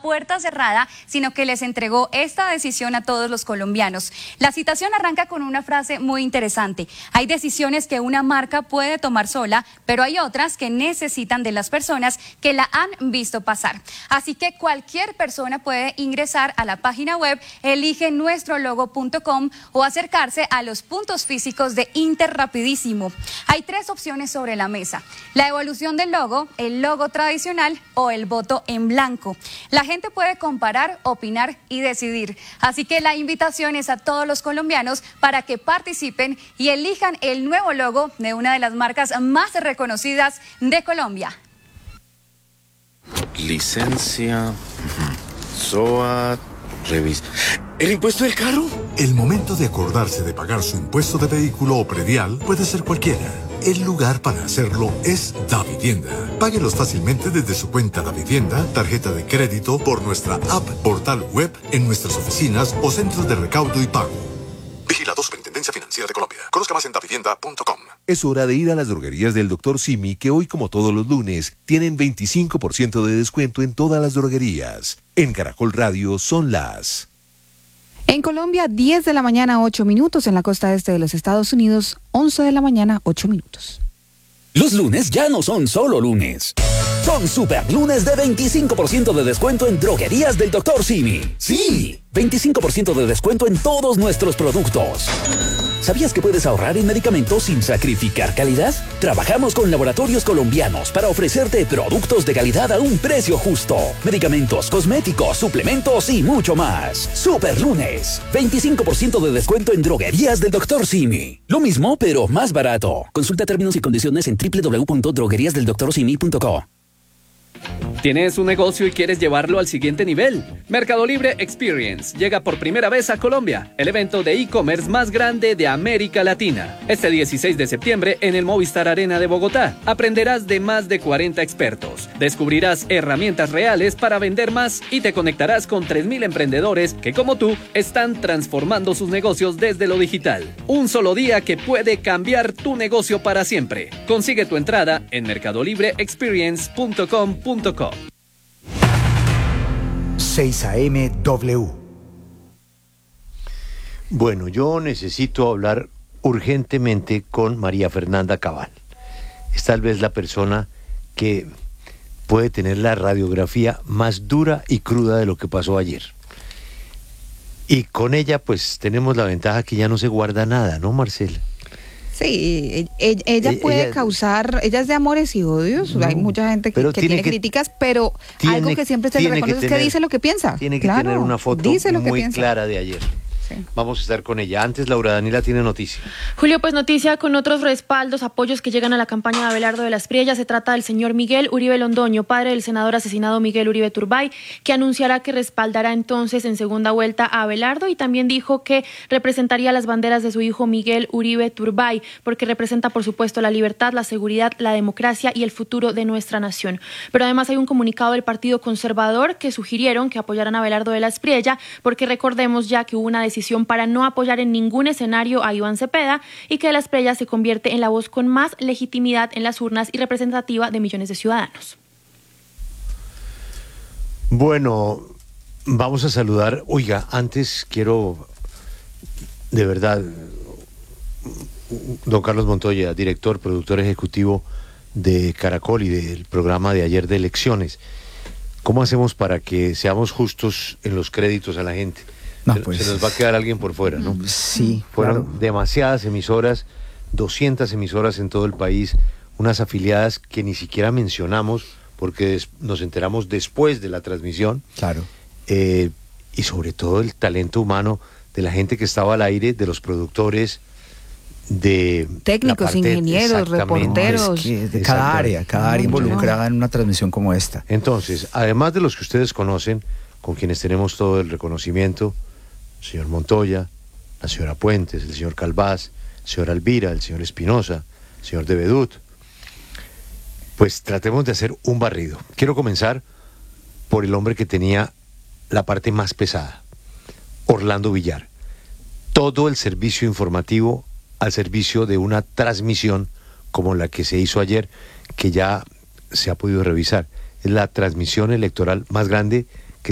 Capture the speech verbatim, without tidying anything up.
puerta cerrada, sino que les entregó esta decisión a todos los colombianos. La citación arranca con una frase muy interesante. Hay decisiones que una marca puede tomar sola, pero hay otras que necesitan de las personas que la han visto pasar. Así que cualquier persona puede ingresar a la página web elige nuestro logo punto com o acercarse a los puntos físicos de Interrapidísimo. Hay tres opciones sobre la mesa: la evolución del logo, el logo tradicional o el voto en blanco. La gente puede comparar, opinar y decidir. Así que la invitación es a todos los colombianos para que participen y elijan el nuevo logo de una de las marcas más reconocidas de Colombia. Licencia, S O A, revisa. ¿El impuesto del carro? El momento de acordarse de pagar su impuesto de vehículo o predial puede ser cualquiera. El lugar para hacerlo es Davivienda. Páguelos fácilmente desde su cuenta Davivienda, tarjeta de crédito, por nuestra app, portal web, en nuestras oficinas o centros de recaudo y pago. Vigilado Superintendencia Financiera de Colombia. Conozca más en davivienda punto com. Es hora de ir a las droguerías del doctor Simi, que hoy, como todos los lunes, tienen veinticinco por ciento de descuento en todas las droguerías. En Caracol Radio son las... En Colombia, diez de la mañana, ocho minutos. En la costa este de los Estados Unidos, once de la mañana, ocho minutos. Los lunes ya no son solo lunes. Son super lunes de veinticinco por ciento de descuento en droguerías del doctor Simi. Sí, veinticinco por ciento de descuento en todos nuestros productos. ¿Sabías que puedes ahorrar en medicamentos sin sacrificar calidad? Trabajamos con laboratorios colombianos para ofrecerte productos de calidad a un precio justo. Medicamentos, cosméticos, suplementos y mucho más. Super lunes, veinticinco por ciento de descuento en droguerías del doctor Simi. Lo mismo, pero más barato. Consulta términos y condiciones en doble u doble u doble u punto droguerías del doctor simi punto co. ¿Tienes un negocio y quieres llevarlo al siguiente nivel? Mercado Libre Experience llega por primera vez a Colombia, el evento de e-commerce más grande de América Latina. Este dieciséis de septiembre en el Movistar Arena de Bogotá, aprenderás de más de cuarenta expertos, descubrirás herramientas reales para vender más y te conectarás con tres mil emprendedores que, como tú, están transformando sus negocios desde lo digital. Un solo día que puede cambiar tu negocio para siempre. Consigue tu entrada en mercado libre experience punto com punto co. seis A M W. Bueno, yo necesito hablar urgentemente con María Fernanda Cabal. Es tal vez la persona que puede tener la radiografía más dura y cruda de lo que pasó ayer. Y con ella, pues, tenemos la ventaja que ya no se guarda nada, ¿no, Marcela? Sí, ella, ella puede ella, causar, ella es de amores y odios, no, hay mucha gente que, que tiene, tiene que, críticas, pero tiene, algo que siempre se le reconoce que es que dice lo que piensa. Tiene que claro, tener una foto muy clara de ayer. Sí. Vamos a estar con ella. Antes, Laura Daniela tiene noticia. Julio, pues noticia con otros respaldos, apoyos que llegan a la campaña de Abelardo de la Espriella. Se trata del señor Miguel Uribe Londoño, padre del senador asesinado Miguel Uribe Turbay, que anunciará que respaldará entonces en segunda vuelta a Abelardo, y también dijo que representaría las banderas de su hijo Miguel Uribe Turbay, porque representa, por supuesto, la libertad, la seguridad, la democracia y el futuro de nuestra nación. Pero además hay un comunicado del Partido Conservador que sugirieron que apoyaran a Abelardo de la Espriella, porque recordemos ya que hubo una decisión para no apoyar en ningún escenario a Iván Cepeda, y que de la Espriella se convierte en la voz con más legitimidad en las urnas y representativa de millones de ciudadanos. Bueno, vamos a saludar. Oiga, antes quiero, de verdad, don Carlos Montoya, director, productor ejecutivo de Caracol y del programa de ayer de elecciones. ¿Cómo hacemos para que seamos justos en los créditos a la gente? No, pues, se nos va a quedar alguien por fuera, ¿no? Sí. Fueron claro. demasiadas emisoras, doscientas emisoras en todo el país, unas afiliadas que ni siquiera mencionamos porque nos enteramos después de la transmisión. Claro. Eh, y sobre todo el talento humano de la gente que estaba al aire, de los productores, de técnicos, parte, ingenieros, reporteros, es que de cada área, cada área involucrada en una transmisión como esta. Entonces, además de los que ustedes conocen, con quienes tenemos todo el reconocimiento, el señor Montoya, la señora Puentes, el señor Calvás, el señor Alvira, el señor Espinosa, el señor de Bedut, pues tratemos de hacer un barrido. Quiero comenzar por el hombre que tenía la parte más pesada, Orlando Villar. Todo el servicio informativo al servicio de una transmisión como la que se hizo ayer, que ya se ha podido revisar. Es la transmisión electoral más grande